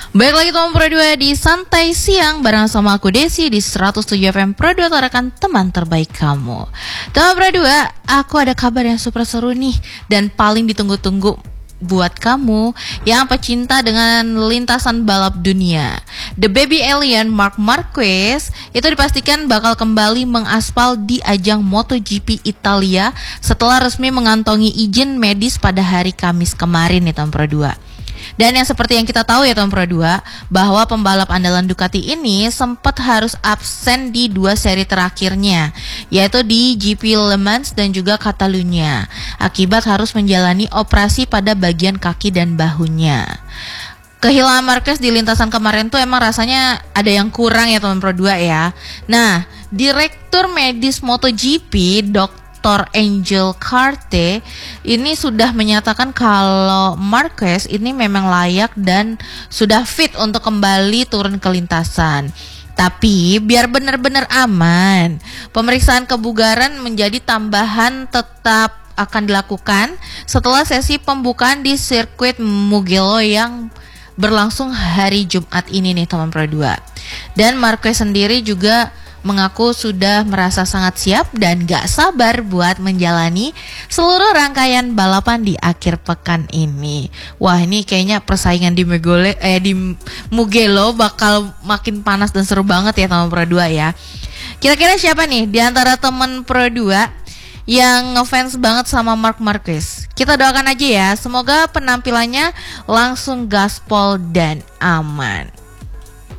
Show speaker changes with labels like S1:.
S1: Baik lagi teman Pro 2 di Santai Siang bareng sama aku Desi di 107 FM Pro 2, tarakan teman terbaik kamu. Teman Pro 2, aku ada kabar yang super seru nih dan paling ditunggu-tunggu buat kamu yang pecinta dengan lintasan balap dunia. The Baby Alien Marc Marquez itu dipastikan bakal kembali mengaspal di ajang MotoGP Italia setelah resmi mengantongi izin medis pada hari Kamis kemarin nih teman Pro 2. Dan yang seperti yang kita tahu ya teman Pro 2, bahwa pembalap andalan Ducati ini sempat harus absen di 2 seri terakhirnya, yaitu di GP Le Mans dan juga Catalunya, akibat harus menjalani operasi pada bagian kaki dan bahunya. Kehilangan Marquez di lintasan kemarin tuh emang rasanya ada yang kurang ya teman Pro 2 ya. Nah, Direktur Medis MotoGP Dr. Angel Carte ini sudah menyatakan kalau Marquez ini memang layak dan sudah fit untuk kembali turun ke lintasan. Tapi biar benar-benar aman, pemeriksaan kebugaran menjadi tambahan tetap akan dilakukan setelah sesi pembukaan di sirkuit Mugello yang berlangsung hari Jumat ini nih teman Pro 2. Dan Marquez sendiri juga mengaku sudah merasa sangat siap dan gak sabar buat menjalani seluruh rangkaian balapan di akhir pekan ini. Wah, ini kayaknya persaingan di Mugello bakal makin panas dan seru banget ya teman Pro 2 ya. Kira-kira siapa nih di antara teman Pro 2 yang ngefans banget sama Marc Marquez? Kita doakan aja ya, semoga penampilannya langsung gaspol dan aman.